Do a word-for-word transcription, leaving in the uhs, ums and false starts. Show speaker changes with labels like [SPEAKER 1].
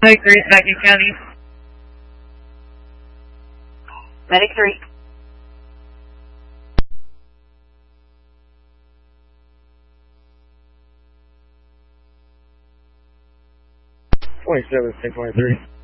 [SPEAKER 1] Medic three, Macon County.
[SPEAKER 2] Medic three.
[SPEAKER 3] twenty-seven, ten twenty-three.